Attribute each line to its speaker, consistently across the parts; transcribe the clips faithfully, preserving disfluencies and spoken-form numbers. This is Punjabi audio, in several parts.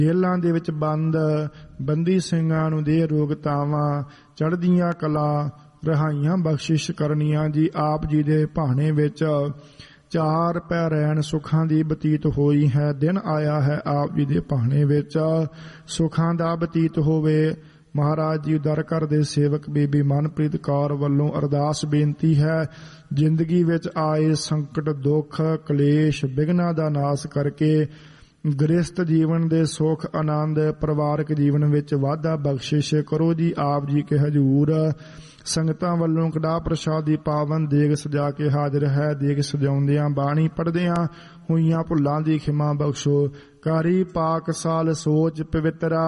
Speaker 1: ਜੇਲਾਂ ਦੇ ਵਿੱਚ ਬੰਦ ਬੰਦੀ ਸਿੰਘਾਂ ਨੂੰ ਦੇ ਰੋਗਤਾਵਾਂ ਚੜ੍ਹਦੀਆਂ ਕਲਾ ਰਿਹਾਈਆਂ ਬਖਸ਼ਿਸ਼ ਕਰਨੀਆਂ ਜੀ। ਆਪ ਜੀ ਦੇ ਭਾਣੇ ਵਿੱਚ ਚਾਰ ਪੈ ਰੈਣ ਸੁੱਖਾਂ ਦੀ ਬਤੀਤ ਹੋਈ ਹੈ। ਦਿਨ ਆਇਆ ਹੈ ਆਪ ਜੀ ਦੇ ਭਾਣੇ ਵਿੱਚ ਸੁੱਖਾਂ ਦਾ ਬਤੀਤ ਹੋਵੇ। ਮਹਾਰਾਜ ਜੀ ਦਰ ਘਰ ਦੇ ਸੇਵਕ ਬੀਬੀ ਮਨਪ੍ਰੀਤ ਕੌਰ ਵੱਲੋਂ ਅਰਦਾਸ ਬੇਨਤੀ ਹੈ, ਜ਼ਿੰਦਗੀ ਵਿੱਚ ਆਏ ਸੰਕਟ ਦੁੱਖ ਕਲੇਸ਼ ਬਿਘਨਾਂ ਦਾ ਨਾਸ ਕਰਕੇ ਗ੍ਰਸਤ ਜੀਵਨ ਦੇ ਸੁੱਖ ਆਨੰਦ ਪਰਿਵਾਰਕ ਜੀਵਨ ਵਿੱਚ ਵਾਧਾ ਬਖਸ਼ਿਸ਼ ਕਰੋ ਜੀ। ਆਪ ਜੀ ਕੇ ਹਜ਼ੂਰ ਸੰਗਤਾਂ ਵੱਲੋਂ ਕੜਾਹ ਪ੍ਰਸ਼ਾਦ ਦੀ ਪਾਵਨ ਦੇਗ ਸਜਾ ਕੇ ਹਾਜ਼ਰ ਹੈ। ਦੇਗ ਸਜਾਉਂਦਿਆਂ ਬਾਣੀ ਪੜ੍ਹਦਿਆਂ ਹੋਈਆਂ ਭੁੱਲਾਂ ਦੀ ਖਿਮਾ ਬਖਸ਼ੋ। ਕਾਰੀ ਪਾਕ ਸਾਲ ਸੋਚ ਪਵਿੱਤਰਾ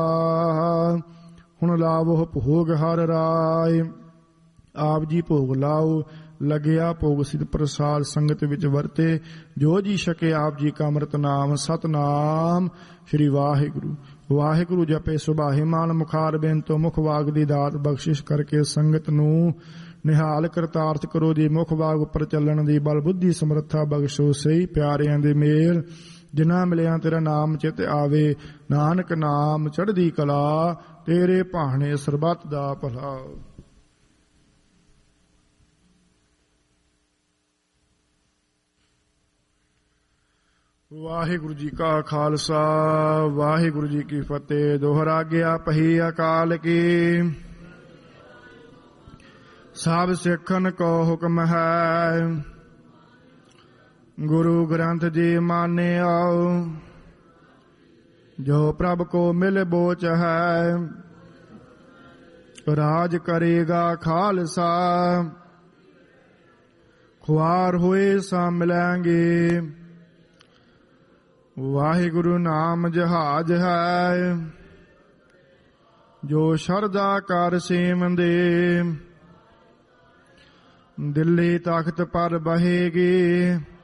Speaker 1: ਹੁਣ ਲਾਵੋ ਭੋਗ ਹਰ ਰਾਏ। ਆਪ ਜੀ ਭੋਗ ਲਾਓ ਲੱਗਿਆ ਭੋਗ ਸਿਧ ਪ੍ਰਸਾਦ ਸੰਗਤ ਵਿੱਚ ਵਰਤੇ। ਜੋ ਜੀ ਛਕੇ ਆਪ ਜੀ ਕਾ ਅੰਮ੍ਰਿਤ ਨਾਮ ਸਤਨਾਮ ਸ਼੍ਰੀ ਵਾਹਿਗੁਰੂ। ਵਾਹਿਗੁਰੂ ਜਪੇ ਸੁਭਾਹੇ ਮਾਨ ਮੁਖਾਰ ਬੇਨ ਤੋਂ ਮੁਖ ਵਾਗ ਦੀ ਦਾਤ ਬਖਸ਼ਿਸ਼ ਕਰਕੇ ਸੰਗਤ ਨੂੰ ਨਿਹਾਲ ਕਰਤਾਰਥ ਕਰੋ ਜੀ। ਮੁਖ ਵਾਗ ਉੱਪਰ ਚੱਲਣ ਦੀ ਬਲ ਬੁੱਧੀ ਸਮਰੱਥਾ ਬਖਸ਼ੋ। ਸਹੀ ਪਿਆਰਿਆਂ ਦੇ ਮੇਲ ਜਿਨ੍ਹਾਂ ਮਿਲਿਆ ਤੇਰਾ ਨਾਮ ਚਿਤ ਆਵੇ। ਨਾਨਕ ਨਾਮ ਚੜ੍ਹਦੀ ਕਲਾ ਤੇਰੇ ਭਾਣੇ ਸਰਬੱਤ ਦਾ ਭਲਾ। ਵਾਹਿਗੁਰੂ ਜੀ ਕਾ ਖਾਲਸਾ ਵਾਹਿਗੁਰੂ ਜੀ ਕੀ ਫਤਿਹ। ਦੋਹਰਾ ਗਿਆ ਪਹੀ ਅਕਾਲ ਕੀ ਸਭ ਸਿੱਖਨ ਕੋ ਹੁਕਮ ਹੈ। ਗੁਰੂ ਗ੍ਰੰਥ ਜੀ ਮਾਨਿਓ ਜੋ ਪ੍ਰਭ ਕੋ ਮਿਲ ਬੋਚ ਹੈ। ਰਾਜ ਕਰੇਗਾ ਖਾਲਸਾ ਖੁਆਰ ਹੋਏ ਸਾ ਮਿਲਾਂਗੇ। ਵਾਹਿਗੁਰੂ ਨਾਮ ਜਹਾਜ ਹੈ ਜੋ ਸ਼ਰਧਾ ਕਰ ਸੇਵੰਦੇ। ਦਿੱਲੀ ਤਖਤ ਪਰ ਬਹੇਗੀ